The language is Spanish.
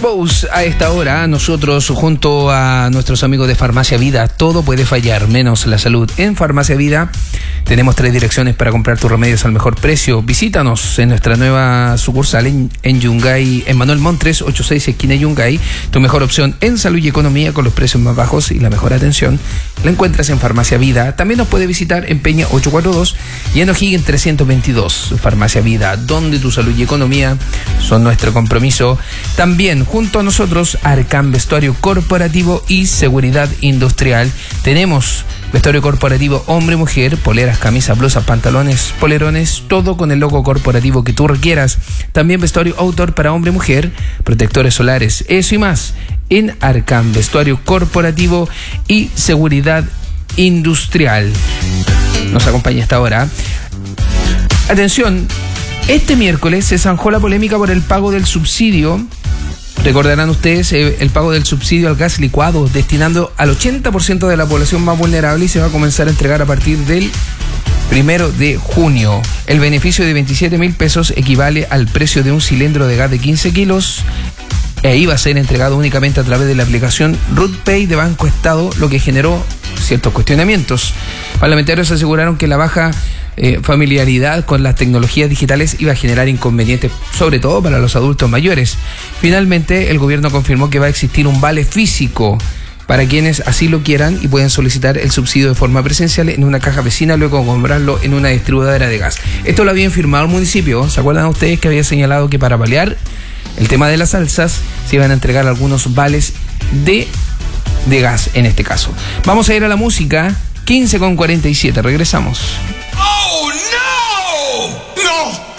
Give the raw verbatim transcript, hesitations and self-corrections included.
Expose a esta hora, nosotros junto a nuestros amigos de Farmacia Vida, todo puede fallar, menos la salud. En Farmacia Vida tenemos tres direcciones para comprar tus remedios al mejor precio. Visítanos en nuestra nueva sucursal en, en Yungay, en Manuel Montt tres ochenta y seis, esquina Yungay. Tu mejor opción en salud y economía con los precios más bajos y la mejor atención la encuentras en Farmacia Vida. También nos puede visitar en Peña ochocientos cuarenta y dos y en O'Higgins trescientos veintidós. Farmacia Vida, donde tu salud y economía son nuestro compromiso. También junto a nosotros Arcam Vestuario Corporativo y Seguridad Industrial. Tenemos vestuario corporativo hombre-mujer, poleras, camisas, blusas, pantalones, polerones, todo con el logo corporativo que tú requieras. También vestuario outdoor para hombre-mujer, protectores solares, eso y más en Arcam Vestuario Corporativo y Seguridad Industrial. Nos acompaña hasta ahora. Atención, este miércoles se zanjó la polémica por el pago del subsidio. Recordarán ustedes eh, el pago del subsidio al gas licuado, destinando al ochenta por ciento de la población más vulnerable, y se va a comenzar a entregar a partir del primero de junio. El beneficio de veintisiete mil pesos equivale al precio de un cilindro de gas de quince kilos e iba a ser entregado únicamente a través de la aplicación RootPay de Banco Estado, lo que generó ciertos cuestionamientos. Parlamentarios aseguraron que la baja eh, familiaridad con las tecnologías digitales iba a generar inconvenientes, sobre todo para los adultos mayores. Finalmente, el gobierno confirmó que va a existir un vale físico para quienes así lo quieran y pueden solicitar el subsidio de forma presencial en una caja vecina, luego de comprarlo en una distribuidora de gas. Esto lo habían firmado el municipio. ¿Se acuerdan ustedes que había señalado que para paliar el tema de las salsas se iban a entregar algunos vales de, de gas en este caso? Vamos a ir a la música. Quince con cuarenta y siete, regresamos. ¡Oh, no! ¡No!